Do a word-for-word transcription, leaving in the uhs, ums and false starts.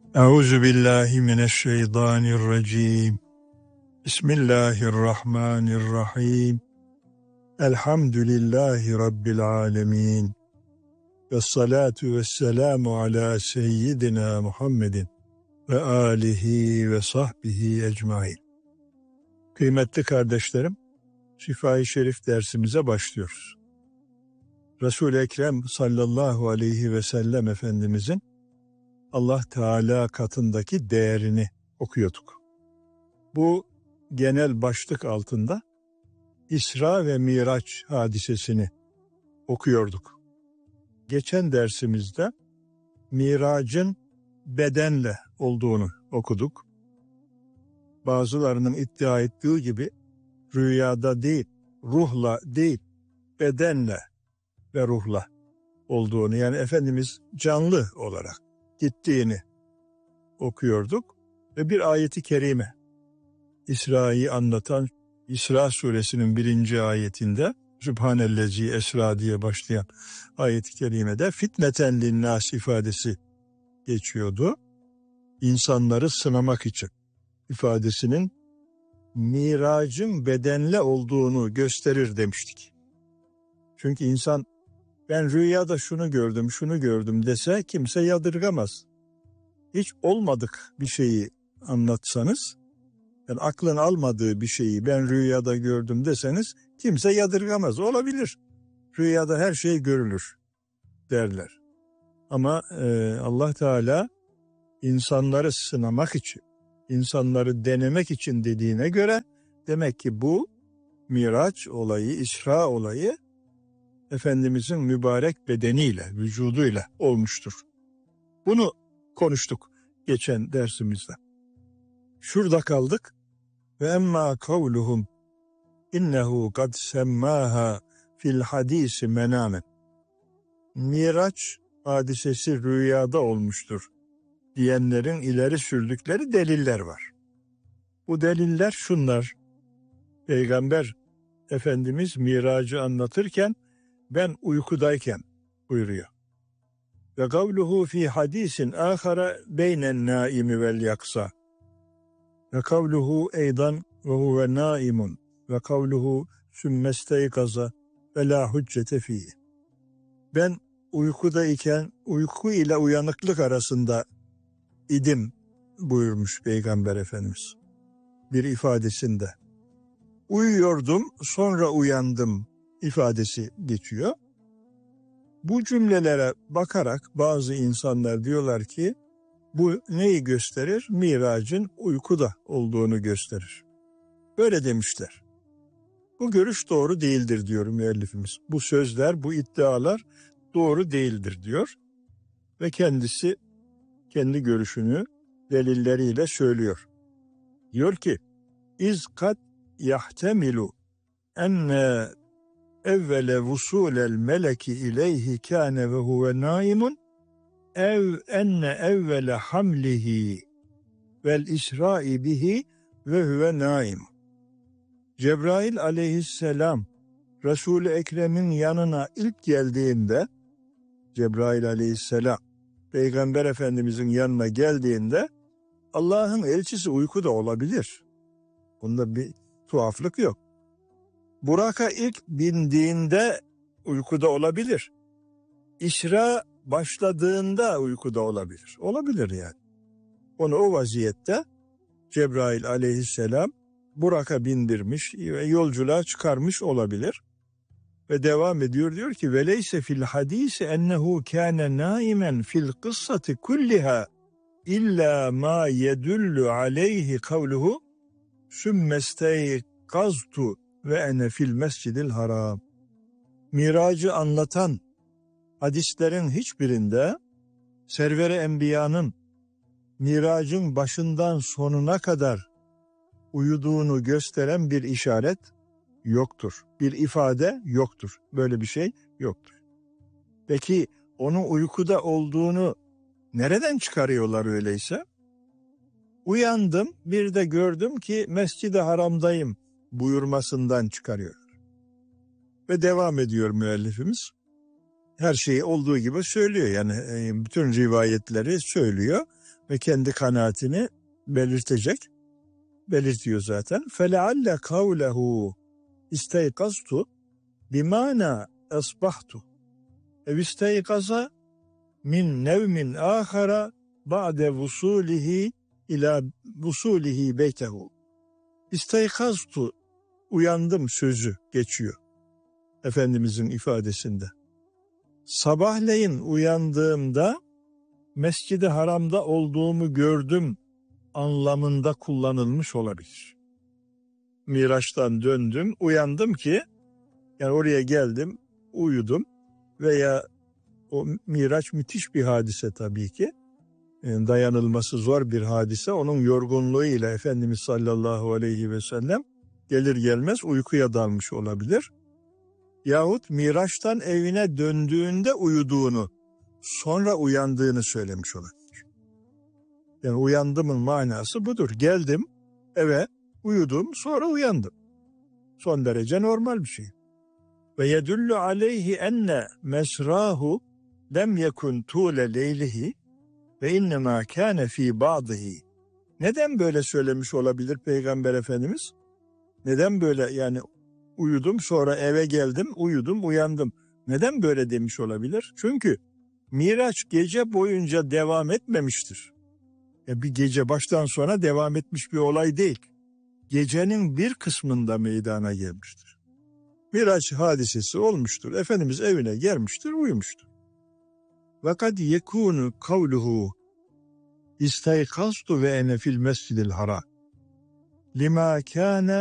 Euzu billahi mineşşeytanirracim. Bismillahirrahmanirrahim. Elhamdülillahi Rabbil alemin. Vessalatu vesselamu ala seyyidina Muhammedin ve alihi ve sahbihi ecmaîn. Kıymetli kardeşlerim, Şifa-i Şerif dersimize başlıyoruz. Resul-i Ekrem sallallahu aleyhi ve sellem Efendimizin Allah Teala katındaki değerini okuyorduk. Bu genel başlık altında İsra ve Miraç hadisesini okuyorduk. Geçen dersimizde Miracın bedenle olduğunu okuduk. Bazılarının iddia ettiği gibi rüyada değil, ruhla değil, bedenle ve ruhla olduğunu, yani Efendimiz canlı olarak gittiğini okuyorduk ve bir ayeti kerime, İsra'yı anlatan İsra suresinin birinci ayetinde Sübhanellezi Esra diye başlayan ayet-i kerimede fitneten linnâs ifadesi geçiyordu. İnsanları sınamak için ifadesinin miracın bedenle olduğunu gösterir demiştik. Çünkü insan ben rüyada şunu gördüm, şunu gördüm dese kimse yadırgamaz. Hiç olmadık bir şeyi anlatsanız, yani aklın almadığı bir şeyi ben rüyada gördüm deseniz kimse yadırgamaz. Olabilir. Rüyada her şey görülür derler. Ama e, Allah Teala insanları sınamak için, insanları denemek için dediğine göre demek ki bu Miraç olayı, İsra olayı Efendimizin mübarek bedeniyle, vücuduyla olmuştur. Bunu konuştuk geçen dersimizde. Şurada kaldık. Ve emma kavluhum innehu kad semmaha fil hadisi menamen. Miraç hadisesi rüyada olmuştur diyenlerin ileri sürdükleri deliller var. Bu deliller şunlar. Peygamber Efendimiz Miracı anlatırken ben uykudayken buyuruyor. Ve kavluhu fi hadisin ahara beynen naimi vel yaksa. Ve kavluhu eydan ve huve naimun. Ve kavluhu sümmesteykaza ve la hüccete fihi. Ben uykudayken uyku ile uyanıklık arasında idim buyurmuş Peygamber Efendimiz bir ifadesinde. Uyuyordum sonra uyandım ifadesi geçiyor. Bu cümlelere bakarak bazı insanlar diyorlar ki bu neyi gösterir? Miracın uykuda olduğunu gösterir. Böyle demişler. Bu görüş doğru değildir diyor müellifimiz. Bu sözler, bu iddialar doğru değildir diyor. Ve kendisi kendi görüşünü delilleriyle söylüyor. Diyor ki, İz kad yahtemilu enne evvele vusulel meleki ileyhi kâne ve huve naimun ev enne evvele hamlihi vel isra'i bihi ve huve naim. Cebrail aleyhisselam Resul-i Ekrem'in yanına ilk geldiğinde, Cebrail aleyhisselam Peygamber Efendimizin yanına geldiğinde Allah'ın elçisi uykuda olabilir. Bunda bir tuhaflık yok. Burak'a ilk bindiğinde uykuda olabilir. İsra başladığında uykuda olabilir. Olabilir yani. Onu o vaziyette Cebrail aleyhisselam Burak'a bindirmiş ve yolculuğa çıkarmış olabilir. Ve devam ediyor, diyor ki veleyse fil hadisi ennehu kâne naimen fil kıssati kulliha illa ma yedullu aleyhi kavluhu sümmesteykaztu ve ene fil mescidil haram. Miracı anlatan hadislerin hiçbirinde Server-i Enbiya'nın Miracın başından sonuna kadar uyuduğunu gösteren bir işaret yoktur. Bir ifade yoktur. Böyle bir şey yoktur. Peki onun uykuda olduğunu nereden çıkarıyorlar öyleyse? Uyandım, bir de gördüm ki Mescid-i Haram'dayım buyurmasından çıkarıyorlar. Ve devam ediyor müellifimiz. Her şeyi olduğu gibi söylüyor. Yani bütün rivayetleri söylüyor. ve kendi kanaatini belirtecek. Belirtiyor zaten. فَلَعَلَّ قَوْلَهُ اِسْتَيْقَزْتُ بِمَانَا اَصْبَحْتُ اَوْ اِسْتَيْقَزَ min nevmin ahara ba'de vusulihi ila vusulihi beytehu. İsteykaztu, uyandım sözü geçiyor Efendimizin ifadesinde. Sabahleyin uyandığımda Mescid-i Haram'da olduğumu gördüm anlamında kullanılmış olabilir. Miraç'tan döndüm, uyandım ki, yani oraya geldim, uyudum veya o Miraç müthiş bir hadise tabii ki. Yani dayanılması zor bir hadise. Onun yorgunluğuyla Efendimiz sallallahu aleyhi ve sellem gelir gelmez uykuya dalmış olabilir. Yahut Miraç'tan evine döndüğünde uyuduğunu, sonra uyandığını söylemiş olabilir. Yani uyandımın manası budur. Geldim eve, uyudum, sonra uyandım. Son derece normal bir şey. Ve yedullu aleyhi enne mesrahu lem yekun tule leylihi ve innema kâne fî ba'dihi. Neden böyle söylemiş olabilir Peygamber Efendimiz? Neden böyle, yani uyudum sonra eve geldim, uyudum, uyandım. Neden böyle demiş olabilir? Çünkü Miraç gece boyunca devam etmemiştir. Ya bir gece baştan sona devam etmiş bir olay değil. Gecenin bir kısmında meydana gelmiştir. Miraç hadisesi olmuştur. Efendimiz evine gelmiştir, uyumuştur. Ve kad yekunu kavluhu istaykaztu ve ene fil mescidil haram lima kana